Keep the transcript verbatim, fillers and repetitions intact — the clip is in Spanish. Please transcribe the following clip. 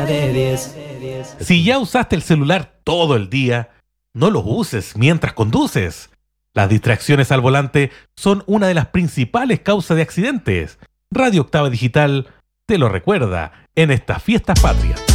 de diez. Si ya usaste el celular todo el día, no lo uses mientras conduces. Las distracciones al volante son una de las principales causas de accidentes. Radio Octava Digital te lo recuerda en estas fiestas patrias.